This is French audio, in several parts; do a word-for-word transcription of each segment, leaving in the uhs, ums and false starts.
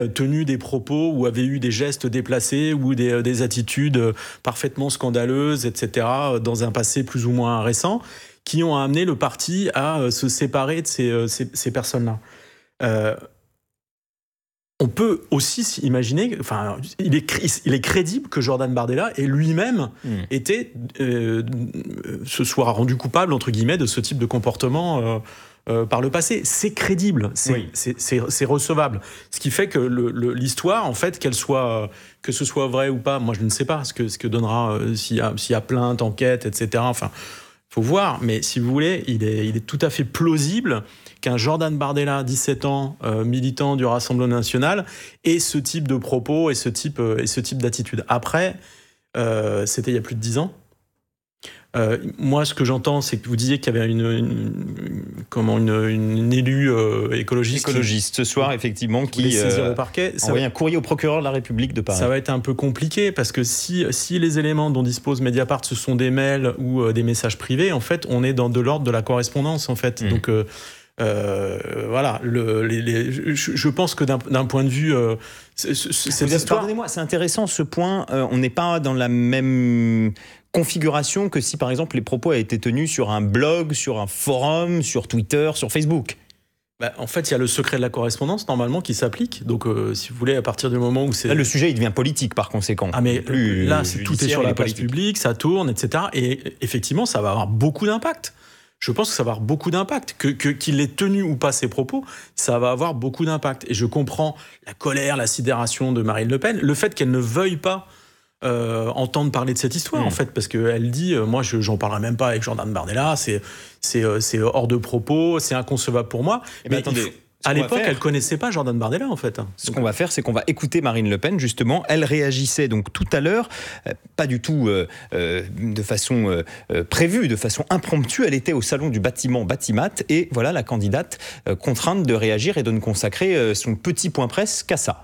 tenu des propos ou avait eu des gestes déplacés ou des, des attitudes parfaitement scandaleuses, et cetera, dans un passé plus ou moins récent, qui ont amené le parti à se séparer de ces, ces, ces personnes-là. Euh, on peut aussi imaginer, enfin, il est, il est crédible que Jordan Bardella ait lui-même mmh. été, euh, se soit rendu coupable, entre guillemets, de ce type de comportement euh, euh, par le passé. C'est crédible, c'est, oui. c'est, c'est, c'est recevable. Ce qui fait que le, le, l'histoire, en fait, qu'elle soit, que ce soit vrai ou pas, moi je ne sais pas ce que, ce que donnera, euh, s'il y a, s'il y a plainte, enquête, et cetera. Enfin, faut voir, mais si vous voulez, il est, il est tout à fait plausible qu'un Jordan Bardella, dix-sept ans, euh, militant du Rassemblement national, ait ce type de propos et ce type, euh, et ce type d'attitude. Après, euh, c'était il y a plus de dix ans. Euh, moi, ce que j'entends, c'est que vous disiez qu'il y avait une, une, comment, une, une élue euh, écologiste. Écologiste, ce soir, effectivement, qui euh, au parquet. a envoyé un courrier au procureur de la République de Paris. Ça va être un peu compliqué, parce que si, si les éléments dont dispose Mediapart, ce sont des mails ou euh, des messages privés, en fait, on est dans de l'ordre de la correspondance, en fait. Mmh. Donc, euh, Euh, voilà, le, les, les, je, je pense que d'un, d'un point de vue, euh, c'est, c'est, cette histoire... Pardonnez-moi, c'est intéressant ce point. Euh, on n'est pas dans la même configuration que si, par exemple, les propos avaient été tenus sur un blog, sur un forum, sur Twitter, sur Facebook. Bah, en fait, il y a le secret de la correspondance normalement qui s'applique. Donc, euh, si vous voulez, à partir du moment où c'est là, le sujet il devient politique par conséquent. Ah mais plus là, c'est, tout est sur la place publique, ça tourne, et cetera. Et effectivement, ça va avoir beaucoup d'impact. Je pense que ça va avoir beaucoup d'impact. Que, que, qu'il ait tenu ou pas ses propos, ça va avoir beaucoup d'impact. Et je comprends la colère, la sidération de Marine Le Pen, le fait qu'elle ne veuille pas euh, entendre parler de cette histoire, mmh. en fait, parce qu'elle dit, euh, moi, je, j'en parlerai même pas avec Jordan Bardella, c'est, c'est, euh, c'est hors de propos, c'est inconcevable pour moi. Eh bien, mais attendez... Faut... À l'époque, faire, elle ne connaissait pas Jordan Bardella, en fait. Ce donc, qu'on va faire, c'est qu'on va écouter Marine Le Pen, justement. Elle réagissait donc tout à l'heure, euh, pas du tout euh, euh, de façon euh, prévue, de façon impromptue. Elle était au salon du bâtiment Batimat. Et voilà la candidate euh, contrainte de réagir et de ne consacrer euh, son petit point presse qu'à ça.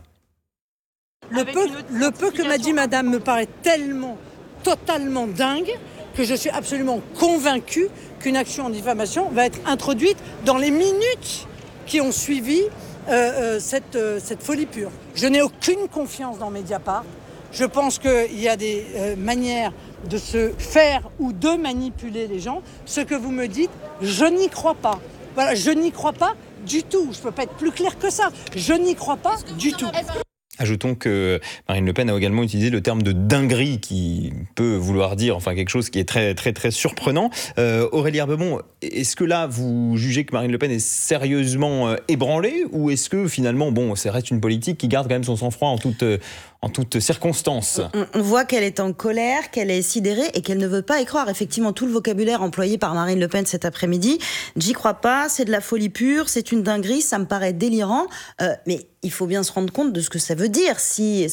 Le peu, le peu que m'a dit madame me paraît tellement, totalement dingue, que je suis absolument convaincue qu'une action en diffamation va être introduite dans les minutes qui ont suivi euh, euh, cette, euh, cette folie pure. Je n'ai aucune confiance dans Mediapart. Je pense qu'il y a des euh, manières de se faire ou de manipuler les gens. Ce que vous me dites, je n'y crois pas. Voilà, je n'y crois pas du tout. Je ne peux pas être plus clair que ça. Je n'y crois pas du tout. Ajoutons que Marine Le Pen a également utilisé le terme de dinguerie qui peut vouloir dire enfin quelque chose qui est très très très surprenant. Euh, Aurélie Herbemont, est-ce que là vous jugez que Marine Le Pen est sérieusement ébranlée ou est-ce que finalement bon, ça reste une politique qui garde quand même son sang-froid en toute en toutes circonstances? On, on voit qu'elle est en colère, qu'elle est sidérée et qu'elle ne veut pas y croire. Effectivement, tout le vocabulaire employé par Marine Le Pen cet après-midi, j'y crois pas, c'est de la folie pure, c'est une dinguerie, ça me paraît délirant. Euh, mais il faut bien se rendre compte de ce que ça veut dire. Si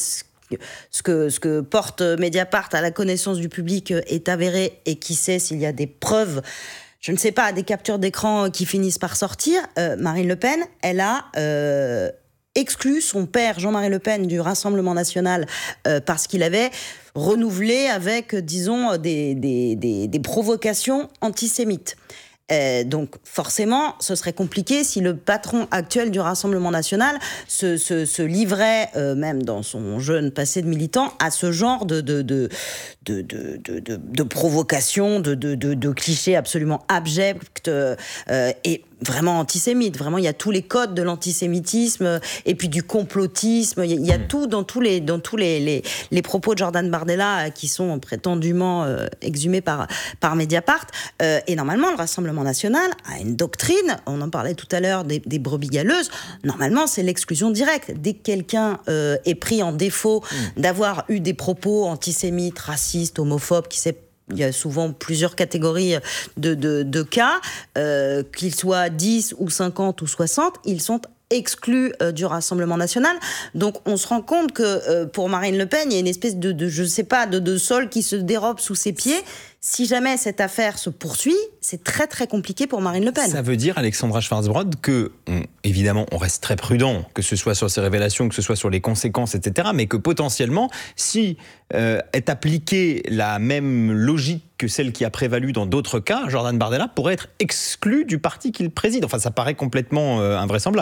ce que, ce que porte Mediapart à la connaissance du public est avéré et qui sait s'il y a des preuves, je ne sais pas, des captures d'écran qui finissent par sortir, euh, Marine Le Pen, elle a... Euh, exclu son père Jean-Marie Le Pen du Rassemblement national euh, parce qu'il avait renouvelé avec, disons, des, des, des, des provocations antisémites. Euh, donc forcément, ce serait compliqué si le patron actuel du Rassemblement national se, se, se livrait, euh, même dans son jeune passé de militant, à ce genre de, de, de, de, de, de, de, de provocation, de, de, de, de clichés absolument abjects euh, et vraiment antisémites. Vraiment, il y a tous les codes de l'antisémitisme et puis du complotisme. Il y a, il y a mmh. tout dans tous les, dans tous les, les, les propos de Jordan Bardella qui sont prétendument euh, exhumés par, par Mediapart. Euh, et normalement, le Rassemblement national a une doctrine, on en parlait tout à l'heure des, des brebis galeuses, normalement c'est l'exclusion directe. Dès que quelqu'un euh, est pris en défaut mmh. d'avoir eu des propos antisémites, racistes, homophobes, qui s'est il y a souvent plusieurs catégories de, de, de cas, euh, qu'ils soient dix ou cinquante ou soixante, ils sont exclus euh, du Rassemblement national. Donc on se rend compte que euh, pour Marine Le Pen, il y a une espèce de, de je sais pas, de, de sol qui se dérobe sous ses pieds. Si jamais cette affaire se poursuit, c'est très très compliqué pour Marine Le Pen. Ça veut dire, Alexandra Schwarzbrod, que, on, évidemment, on reste très prudent, que ce soit sur ces révélations, que ce soit sur les conséquences, et cetera, mais que potentiellement, si euh, est appliquée la même logique que celle qui a prévalu dans d'autres cas, Jordan Bardella pourrait être exclu du parti qu'il préside. Enfin, ça paraît complètement euh, invraisemblable.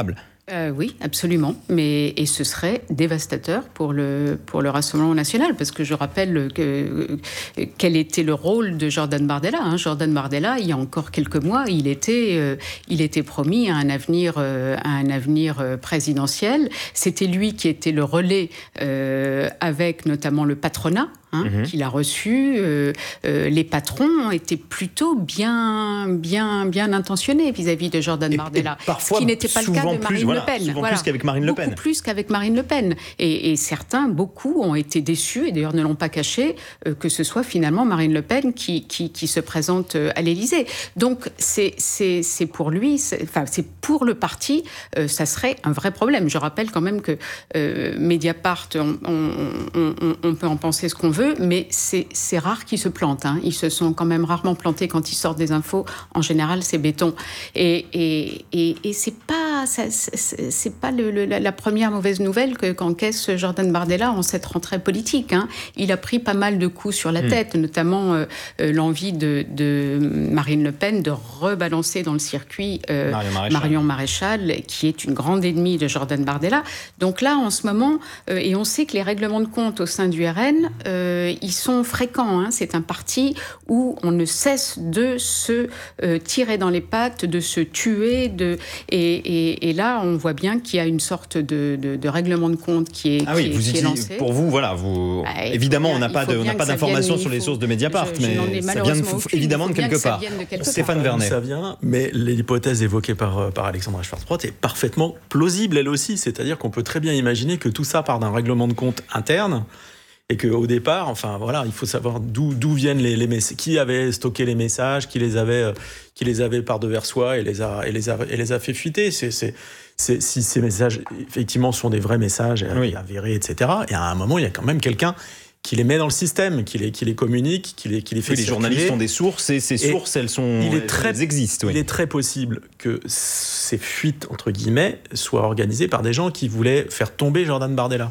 Euh, oui, absolument. Mais, et ce serait dévastateur pour le, pour le Rassemblement national, parce que je rappelle que, que, quel était le rôle de Jordan Bardella. Hein. Jordan Bardella, il y a encore quelques mois, il était, euh, il était promis à un avenir, euh, à un avenir euh, présidentiel. C'était lui qui était le relais euh, avec notamment le patronat. Hein, mmh. qu'il a reçu. Euh, euh, les patrons étaient plutôt bien, bien, bien intentionnés vis-à-vis de Jordan et, Bardella, et parfois, ce qui n'était pas le cas de Marine plus, voilà, Le Pen. Souvent voilà. plus qu'avec Marine Le Pen. Beaucoup plus qu'avec Marine Le Pen. Et, et certains, beaucoup, ont été déçus, et d'ailleurs ne l'ont pas caché, euh, que ce soit finalement Marine Le Pen qui, qui, qui se présente à l'Élysée. Donc c'est, c'est, c'est pour lui, c'est, enfin c'est pour le parti, euh, ça serait un vrai problème. Je rappelle quand même que euh, Mediapart, on, on, on, on peut en penser ce qu'on veut, mais c'est c'est rare qu'ils se plantent. Hein. Ils se sont quand même rarement plantés quand ils sortent des infos. En général, c'est béton. Et, et, et, et c'est pas, ça, c'est, c'est pas le, le, la première mauvaise nouvelle que, qu'encaisse Jordan Bardella en cette rentrée politique. Hein. Il a pris pas mal de coups sur la mmh. tête, notamment euh, euh, l'envie de, de Marine Le Pen de rebalancer dans le circuit euh, Marion, Maréchal. Marion Maréchal, qui est une grande ennemie de Jordan Bardella. Donc là, en ce moment, euh, et on sait que les règlements de compte au sein du R N, euh, ils sont fréquents. Hein. C'est un parti où on ne cesse de se euh, tirer dans les pattes, de se tuer. De... Et, et, et là, on voit bien qu'il y a une sorte de, de, de règlement de compte qui est, ah oui, qui est, vous qui est lancé. Pour vous, voilà, vous... Bah, évidemment, bien, on n'a pas, de, on n'a pas d'informations sur les sources de Mediapart, je, je mais ça vient de, évidemment de quelque part. De quelque Stéphane part. Vernet. Ça vient, mais l'hypothèse évoquée par, par Alexandra Schwarz-Proth est parfaitement plausible, elle aussi. C'est-à-dire qu'on peut très bien imaginer que tout ça part d'un règlement de compte interne. Et qu'au départ, enfin voilà, il faut savoir d'où, d'où viennent les, les messages, qui avait stocké les messages, qui les avait, euh, qui les avait par devers soi et les a, et les a, et les a fait fuiter. C'est, c'est, c'est, si ces messages effectivement sont des vrais messages oui. avérés, et cetera. Et à un moment, il y a quand même quelqu'un qui les met dans le système, qui les, qui les communique, qui les, qui les fait. Oui, les journalistes ont des sources et ces sources, et elles sont, il est très, elles existent. Oui. Il est très possible que ces fuites entre guillemets soient organisées par des gens qui voulaient faire tomber Jordan Bardella.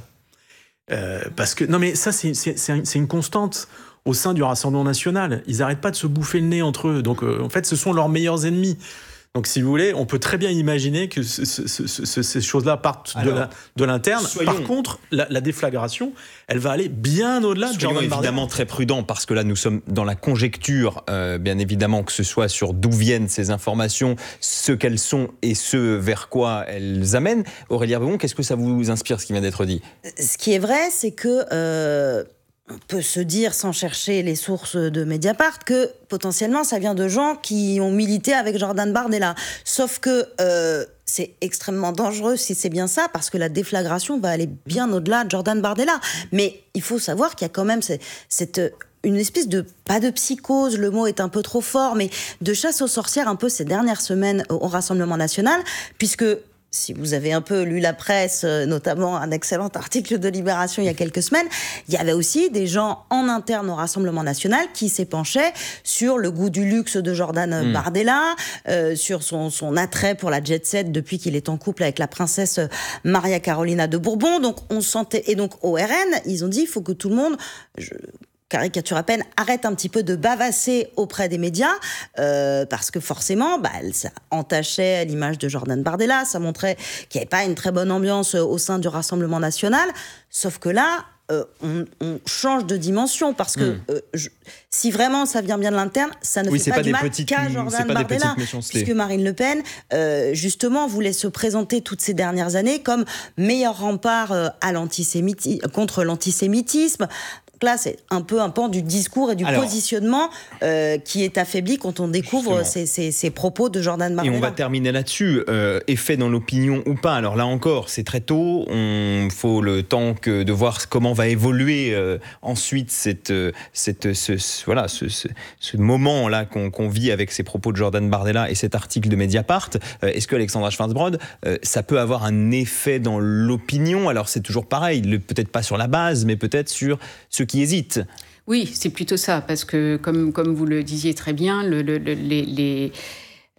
Euh, parce que non mais ça c'est, c'est, c'est, un, c'est une constante au sein du Rassemblement national. Ils n'arrêtent pas de se bouffer le nez entre eux. Donc euh, en fait, ce sont leurs meilleurs ennemis. Donc si vous voulez, on peut très bien imaginer que ce, ce, ce, ce, ces choses-là partent Alors, de, la, de l'interne. Soyons... Par contre, la, la déflagration, elle va aller bien au-delà de Jordan Bardella. Évidemment très prudent parce que là nous sommes dans la conjecture, euh, bien évidemment que ce soit sur d'où viennent ces informations, ce qu'elles sont et ce vers quoi elles amènent. Aurélie Herbemont, qu'est-ce que ça vous inspire ce qui vient d'être dit ? Ce qui est vrai, c'est que euh... on peut se dire, sans chercher les sources de Mediapart, que potentiellement ça vient de gens qui ont milité avec Jordan Bardella. Sauf que euh, c'est extrêmement dangereux si c'est bien ça, parce que la déflagration va aller bien au-delà de Jordan Bardella. Mais il faut savoir qu'il y a quand même cette... cette une espèce de, pas de psychose, le mot est un peu trop fort, mais de chasse aux sorcières un peu ces dernières semaines au Rassemblement national, puisque si vous avez un peu lu la presse, notamment un excellent article de Libération il y a quelques semaines, il y avait aussi des gens en interne au Rassemblement national qui s'épanchaient sur le goût du luxe de Jordan mmh. Bardella, euh, sur son, son attrait pour la jet-set depuis qu'il est en couple avec la princesse Maria Carolina de Bourbon. Donc on sentait, et donc au R N, ils ont dit il faut que tout le monde... Je, caricature à peine, arrête un petit peu de bavasser auprès des médias, euh, parce que forcément, bah, ça entachait l'image de Jordan Bardella, ça montrait qu'il n'y avait pas une très bonne ambiance au sein du Rassemblement national, sauf que là, euh, on, on change de dimension, parce que mmh. euh, je, si vraiment ça vient bien de l'interne, ça ne oui, fait pas, pas du mal petites, qu'à Jordan Bardella, puisque Marine Le Pen, euh, justement, voulait se présenter toutes ces dernières années comme meilleur rempart euh, à l'antisémitisme, contre l'antisémitisme. Là, c'est un peu un pan du discours et du Alors, positionnement euh, qui est affaibli quand on découvre ces, ces, ces propos de Jordan Bardella. Et on va terminer là-dessus. Euh, effet dans l'opinion ou pas. Alors là encore, c'est très tôt. Il faut le temps que, de voir comment va évoluer euh, ensuite cette, cette, ce, ce, voilà, ce, ce, ce moment-là qu'on, qu'on vit avec ces propos de Jordan Bardella et cet article de Mediapart. Euh, est-ce que Alexandra Schwarz-Proth, euh, ça peut avoir un effet dans l'opinion ? Alors c'est toujours pareil, le, peut-être pas sur la base, mais peut-être sur ceux qui qui hésitent. Oui, c'est plutôt ça, parce que comme, comme vous le disiez très bien, le, le, le, les, les,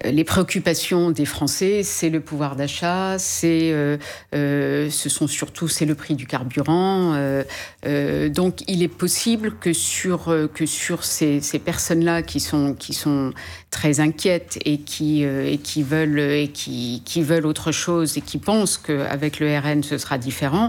les préoccupations des Français, c'est le pouvoir d'achat, c'est, euh, euh, ce sont surtout c'est le prix du carburant. Euh, euh, donc, il est possible que sur que sur ces, ces personnes-là qui sont qui sont très inquiètes et qui euh, et qui veulent et qui qui veulent autre chose et qui pensent qu'avec le R N ce sera différent,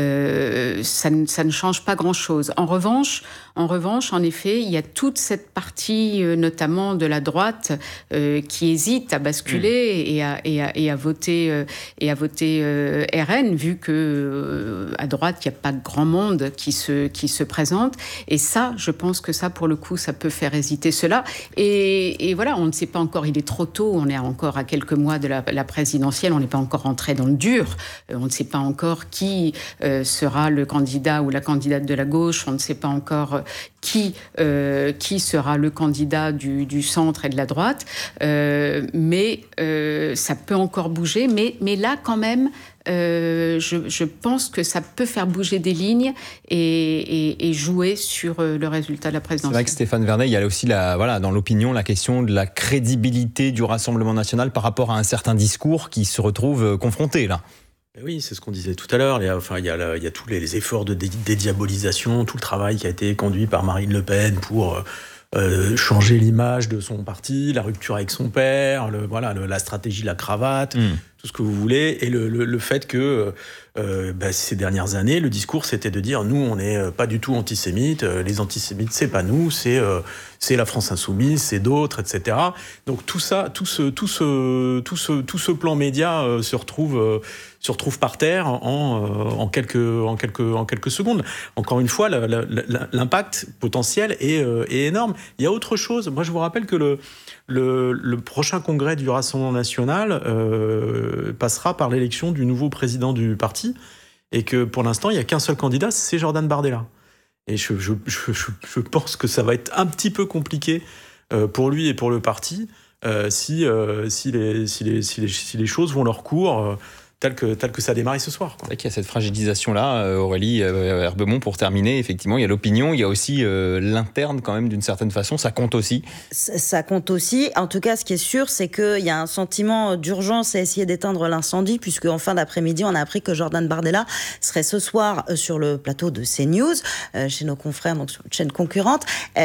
euh, ça ne ça ne change pas grand-chose. En revanche, en revanche, en effet, il y a toute cette partie, euh, notamment de la droite, euh, qui hésite à basculer mmh. et, à, et, à, et à voter, euh, et à voter euh, R N, vu que euh, à droite, il n'y a pas grand monde qui se, qui se présente. Et ça, je pense que ça, pour le coup, ça peut faire hésiter cela. Et, et voilà, on ne sait pas encore, il est trop tôt, on est encore à quelques mois de la, la présidentielle, on n'est pas encore entré dans le dur. Euh, on ne sait pas encore qui euh, sera le candidat ou la candidate de la gauche, on ne sait pas encore qui, euh, qui sera le candidat du, du centre et de la droite. Euh, mais euh, ça peut encore bouger. Mais, mais là, quand même, euh, je, je pense que ça peut faire bouger des lignes et, et, et jouer sur le résultat de la présidentielle. C'est vrai que Stéphane Vernet, il y a aussi la, voilà, dans l'opinion la question de la crédibilité du Rassemblement national par rapport à un certain discours qui se retrouve confronté là. Oui, c'est ce qu'on disait tout à l'heure. Il y a, enfin, il y a, la, il y a tous les, les efforts de dé- dédiabolisation, tout le travail qui a été conduit par Marine Le Pen pour euh, changer l'image de son parti, la rupture avec son père, le, voilà, le, la stratégie de la cravate, mmh. tout ce que vous voulez, et le, le, le fait que euh, bah, ces dernières années, le discours c'était de dire nous, on n'est pas du tout antisémites, les antisémites c'est pas nous, c'est euh, c'est la France insoumise, c'est d'autres, et cetera. Donc tout ça, tout ce, tout ce, tout ce, tout ce plan média euh, se retrouve. Euh, se retrouve par terre en, euh, en, quelques, en, quelques, en quelques secondes. Encore une fois, la, la, la, l'impact potentiel est, euh, est énorme. Il y a autre chose. Moi, je vous rappelle que le, le, le prochain congrès du Rassemblement national euh, passera par l'élection du nouveau président du parti et que pour l'instant, il n'y a qu'un seul candidat, c'est Jordan Bardella. Et je, je, je, je pense que ça va être un petit peu compliqué euh, pour lui et pour le parti euh, si, euh, si, les, si, les, si, les, si les choses vont leur cours euh, tel que, tel que ça a démarré ce soir. Quoi. C'est vrai qu'il y a cette fragilisation-là, Aurélie Herbemont, pour terminer, effectivement, il y a l'opinion, il y a aussi euh, l'interne quand même d'une certaine façon, ça compte aussi. Ça, ça compte aussi. En tout cas, ce qui est sûr, c'est qu'il y a un sentiment d'urgence à essayer d'éteindre l'incendie, puisque en fin d'après-midi, on a appris que Jordan Bardella serait ce soir sur le plateau de CNews, euh, chez nos confrères, donc sur une chaîne concurrente.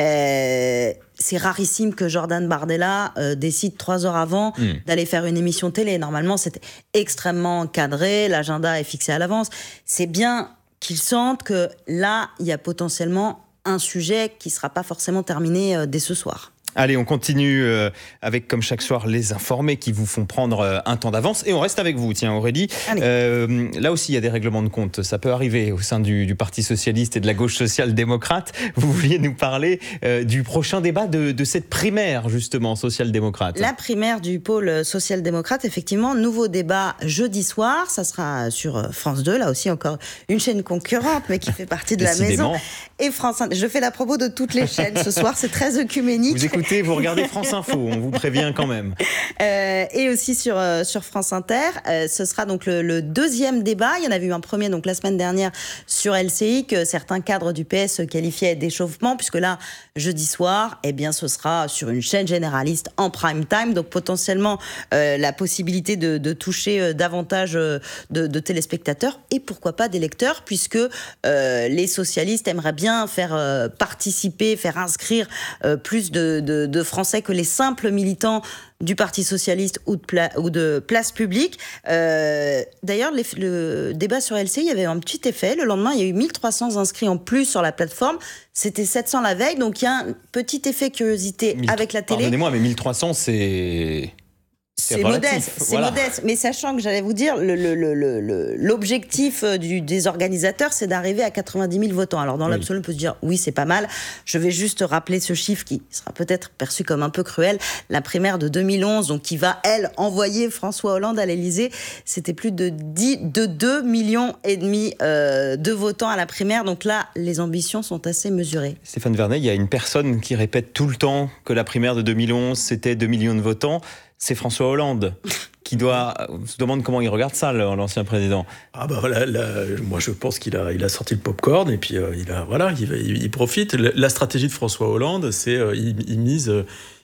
Euh, C'est rarissime que Jordan Bardella euh, décide trois heures avant mmh. d'aller faire une émission télé. Normalement, c'était extrêmement cadré, l'agenda est fixé à l'avance. C'est bien qu'il sente que là, il y a potentiellement un sujet qui ne sera pas forcément terminé euh, dès ce soir. Allez, on continue euh, avec, comme chaque soir, les informés qui vous font prendre euh, un temps d'avance. Et on reste avec vous, tiens, Aurélie. Euh, là aussi, il y a des règlements de compte. Ça peut arriver au sein du, du Parti socialiste et de la gauche social-démocrate. Vous vouliez nous parler euh, du prochain débat de, de cette primaire, justement, social-démocrate. La primaire du pôle social-démocrate, effectivement, nouveau débat jeudi soir. Ça sera sur France deux, là aussi, encore une chaîne concurrente, mais qui fait partie de la maison. Et France un. Je fais la promo de toutes les chaînes ce soir, c'est très œcuménique. Vous écoutez, vous regardez France Info, on vous prévient quand même. Euh, et aussi sur, euh, sur France Inter. Euh, ce sera donc le, le deuxième débat. Il y en avait eu un premier donc la semaine dernière sur L C I que certains cadres du P S qualifiaient d'échauffement, puisque là, jeudi soir, eh bien, ce sera sur une chaîne généraliste en prime time. Donc potentiellement euh, la possibilité de, de toucher euh, davantage euh, de, de téléspectateurs et pourquoi pas des lecteurs, puisque euh, les socialistes aimeraient bien faire euh, participer, faire inscrire euh, plus de, de, de Français que les simples militants du Parti socialiste ou de, pla- ou de Place Publique. Euh, d'ailleurs, les, le débat sur L C I, il y avait un petit effet. Le lendemain, il y a eu mille trois cents inscrits en plus sur la plateforme. C'était sept cents la veille, donc il y a un petit effet curiosité mille avec la télé. Pardonnez-moi, mais mille trois cents, c'est... C'est, c'est modeste, c'est voilà. modeste. Mais sachant que j'allais vous dire, le, le, le, le, l'objectif du, des organisateurs, c'est d'arriver à quatre-vingt-dix mille votants. Alors dans oui. l'absolu, on peut se dire, oui, c'est pas mal. Je vais juste rappeler ce chiffre qui sera peut-être perçu comme un peu cruel. La primaire de deux mille onze, donc qui va, elle, envoyer François Hollande à l'Élysée, c'était plus de, dix, de deux millions et demi euh, de votants à la primaire. Donc là, les ambitions sont assez mesurées. Stéphane Vernet, il y a une personne qui répète tout le temps que la primaire de deux mille onze, c'était deux millions de votants. C'est François Hollande qui doit. On se demande comment il regarde ça, l'ancien président. Ah bah voilà, là, moi je pense qu'il a, il a sorti le popcorn et puis euh, il a, voilà, il, il, il profite. La stratégie de François Hollande, c'est euh, il, il mise. Euh,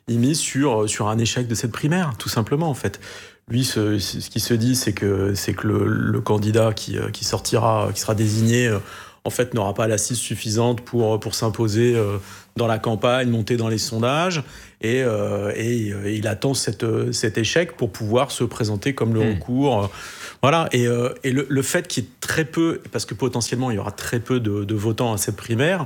il mise sur, sur un échec de cette primaire, tout simplement, en fait. Lui, ce, ce qui se dit, c'est que, c'est que le, le candidat qui, qui sortira, qui sera désigné, en fait, n'aura pas l'assise suffisante pour, pour s'imposer dans la campagne, monter dans les sondages, et, euh, et, et il attend cette, cet échec pour pouvoir se présenter comme le recours. Mmh. Voilà, et, euh, et le, le fait qu'il y ait très peu, parce que potentiellement il y aura très peu de, de votants à cette primaire,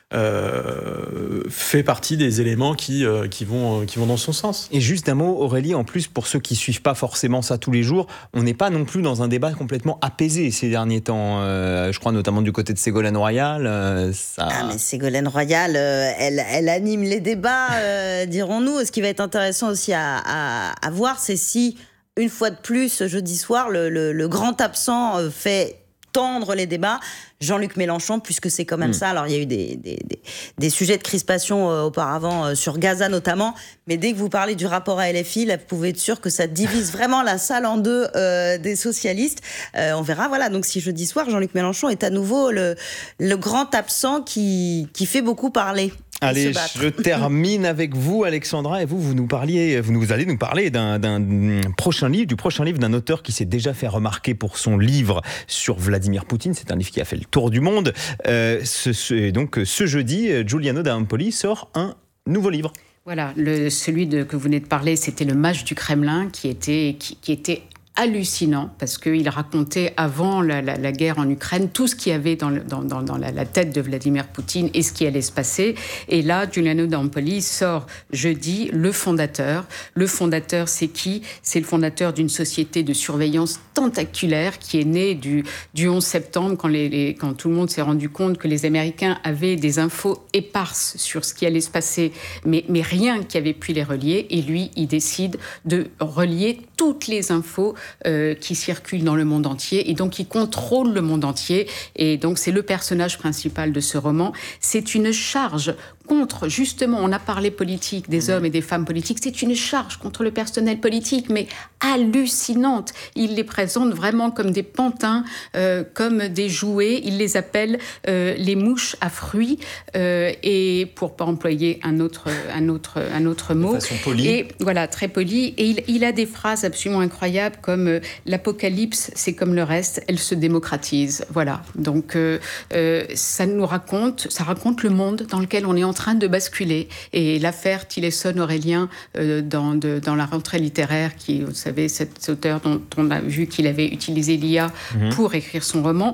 Euh, fait partie des éléments qui, euh, qui, vont, euh, qui vont dans son sens. Et juste un mot, Aurélie, en plus, pour ceux qui ne suivent pas forcément ça tous les jours, on n'est pas non plus dans un débat complètement apaisé ces derniers temps. Euh, je crois notamment du côté de Ségolène Royal. Euh, ça... Ah, mais Ségolène Royal, euh, elle, elle anime les débats, euh, dirons-nous. Ce qui va être intéressant aussi à, à, à voir, c'est si, une fois de plus, jeudi soir, le, le, le grand absent euh, fait tendre les débats, Jean-Luc Mélenchon, puisque c'est quand même mmh. ça. Alors, il y a eu des, des, des, des sujets de crispation euh, auparavant, euh, sur Gaza notamment, mais dès que vous parlez du rapport à L F I, là, vous pouvez être sûr que ça divise vraiment la salle en deux euh, des socialistes. Euh, on verra, voilà. Donc, si jeudi soir, Jean-Luc Mélenchon est à nouveau le, le grand absent qui, qui fait beaucoup parler. Allez, je termine avec vous, Alexandra, et vous, vous nous parliez, vous nous allez nous parler d'un, d'un prochain livre, du prochain livre d'un auteur qui s'est déjà fait remarquer pour son livre sur Vladimir Poutine. C'est un livre qui a fait le tour du monde. Euh, ce, ce, donc, ce jeudi, Giuliano d'Ampoli sort un nouveau livre. Voilà, le, celui de, que vous venez de parler, c'était Le Mage du Kremlin, qui était, qui, qui était hallucinant, parce qu'il racontait avant la, la, la guerre en Ukraine tout ce qu'il y avait dans, le, dans, dans, dans la, la tête de Vladimir Poutine et ce qui allait se passer. Et là, Giuliano d'Ampoli sort jeudi le fondateur. Le fondateur, c'est qui ? C'est le fondateur d'une société de surveillance tentaculaire qui est née du, du onze septembre, quand, les, les, quand tout le monde s'est rendu compte que les Américains avaient des infos éparses sur ce qui allait se passer, mais, mais rien qui avait pu les relier. Et lui, il décide de relier toutes les infos Euh, qui circulent dans le monde entier, et donc il contrôle le monde entier, et donc c'est le personnage principal de ce roman. C'est une charge contre, justement, on a parlé politique, des hommes et des femmes politiques, c'est une charge contre le personnel politique, mais hallucinante. Il les présente vraiment comme des pantins, euh, comme des jouets, il les appelle euh, les mouches à fruits, euh, et pour pas employer un autre, un autre, un autre mot. De façon polie. Et voilà, très poli, et il, il a des phrases absolument incroyables, comme euh, l'apocalypse, c'est comme le reste, elle se démocratise. Voilà, donc euh, euh, ça nous raconte, ça raconte le monde dans lequel on est en train de basculer. Et l'affaire Tillerson-Aurélien euh, dans, de, dans la rentrée littéraire, qui, vous savez, cet auteur dont on a vu qu'il avait utilisé l'I A mmh. pour écrire son roman,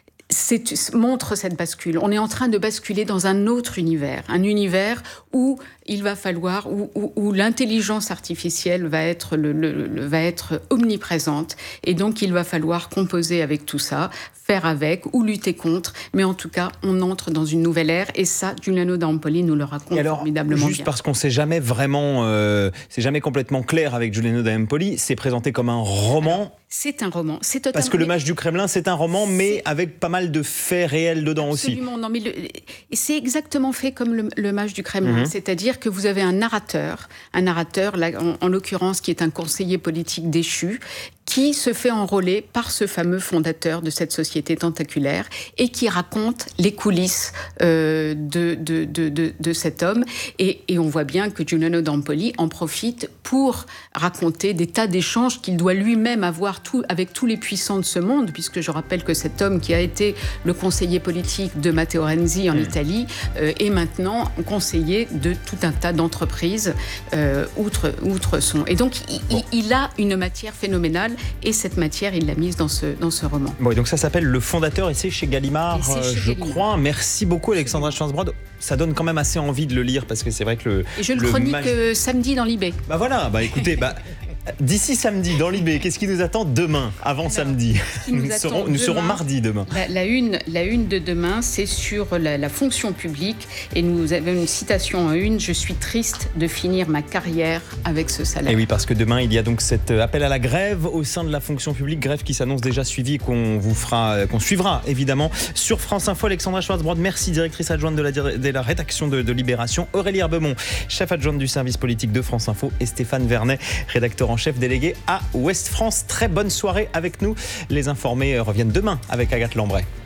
c'est, montre cette bascule. On est en train de basculer dans un autre univers, un univers où il va falloir, où, où, où l'intelligence artificielle va être, le, le, le, va être omniprésente, et donc il va falloir composer avec tout ça, faire avec ou lutter contre, mais en tout cas, on entre dans une nouvelle ère, et ça, Giuliano d'Ampoli nous le raconte alors, formidablement juste bien. Parce qu'on ne sait jamais vraiment, euh, c'est jamais complètement clair avec Giuliano d'Ampoli, c'est présenté comme un roman. Alors, c'est un roman, c'est totalement... Parce que Le Mage du Kremlin, c'est un roman, mais c'est... avec pas mal de faits réels dedans Absolument, aussi. Non, mais le... c'est exactement fait comme le, le Mage du Kremlin, mmh. c'est-à-dire que vous avez un narrateur, un narrateur, là, en, en l'occurrence, qui est un conseiller politique déchu, qui se fait enrôler par ce fameux fondateur de cette société tentaculaire et qui raconte les coulisses euh, de, de, de, de, de cet homme. Et, et on voit bien que Giuliano d'Ampoli en profite pour raconter des tas d'échanges qu'il doit lui-même avoir tout, avec tous les puissants de ce monde, puisque je rappelle que cet homme qui a été le conseiller politique de Matteo Renzi en mmh. Italie euh, est maintenant conseiller de tout un tas d'entreprises euh, outre, outre son... Et donc, il, bon. il, il a une matière phénoménale. Et cette matière, il l'a mise dans ce, dans ce roman. Bon, et donc ça s'appelle Le Fondateur, et c'est chez Gallimard, c'est chez je Gallimard. crois. Merci beaucoup, Alexandra Schwarzbrod. Ça donne quand même assez envie de le lire, parce que c'est vrai que le... Et je le, le chronique mag... samedi dans l'I B. Bah voilà, bah écoutez... bah... D'ici samedi, dans l'I B, qu'est-ce qui nous attend demain, avant Alors, samedi nous, nous, serons, nous demain, serons mardi demain. La, la, une, la une de demain, c'est sur la, la fonction publique. Et nous avons une citation en une. Je suis triste de finir ma carrière avec ce salaire. Et oui, parce que demain, il y a donc cet appel à la grève au sein de la fonction publique. Grève qui s'annonce déjà suivie, qu'on vous fera, qu'on suivra évidemment sur France Info. Alexandra Schwarzbrod, merci, directrice adjointe de la, de la rédaction de, de Libération. Aurélie Herbemont, chef adjointe du service politique de France Info. Et Stéphane Vernet, rédacteur en chef délégué à Ouest France. Très bonne soirée avec nous. Les informés reviennent demain avec Agathe Lambray.